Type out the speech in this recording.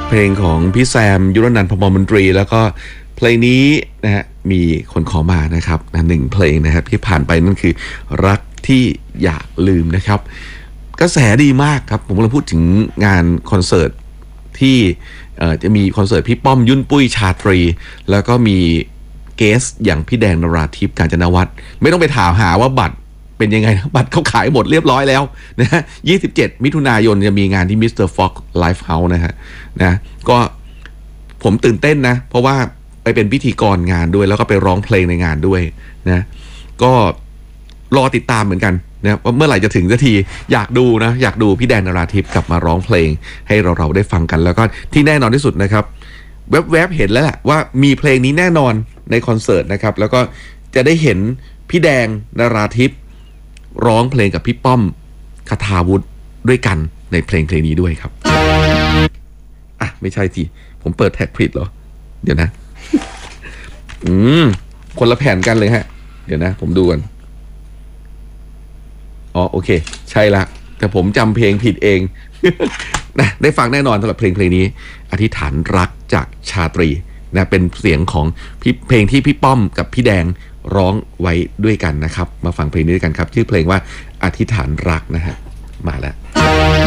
เพลงของพี่แซมยุรนันท์พมรมนตรีแล้วก็เพลงนี้นะฮะมีคนขอมานะครับหนึ่งเพลงนะครับที่ผ่านไปนั่นคือรักที่อยากลืมนะครับกระแสดีมากครับผมกำลังพูดถึงงานคอนเสิร์ตที่จะมีคอนเสิร์ตพี่ป้อมยุ่นปุ้ยชาตรีแล้วก็มีเกสอย่างพี่แดงนราธิปกาญจนวัฒน์ไม่ต้องไปถามหาว่าบัตรเป็นยังไงนะบัตรเขาขายหมดเรียบร้อยแล้วนะฮะ27 มิถุนายนจะมีงานที่มิสเตอร์ฟ็อกไลฟ์เฮาส์นะฮะนะก็ผมตื่นเต้นนะเพราะว่าไปเป็นพิธีกรงานด้วยแล้วก็ไปร้องเพลงในงานด้วยนะก็รอติดตามเหมือนกันนะว่าเมื่อไหร่จะถึงสักทีอยากดูนะอยากดูพี่แดนนราธิปกลับมาร้องเพลงให้เราได้ฟังกันแล้วก็ที่แน่นอนที่สุดนะครับแวบๆเห็นแล้วแหละว่ามีเพลงนี้แน่นอนในคอนเสิร์ตนะครับแล้วก็จะได้เห็นพี่แดงนราธิปร้องเพลงกับพี่ป้อมคทาวุฒิด้วยกันในเพลงนี้ด้วยครับอ่ะไม่ใช่สิผมเปิดแท็กผิดเหรอเดี๋ยวนะคนละแผ่นกันเลยฮะเดี๋ยวนะผมดูกันอ๋อโอเคใช่ละแต่ผมจำเพลงผิดเอง นะได้ฟังแน่นอนสำหรับเพลงนี้อธิษฐานรักจากชาตรีนะเป็นเสียงของเพลงที่พี่ป้อมกับพี่แดงร้องไว้ด้วยกันนะครับมาฟังเพลงนี้ด้วยกันครับชื่อเพลงว่าอธิษฐานรักนะฮะมาแล้ว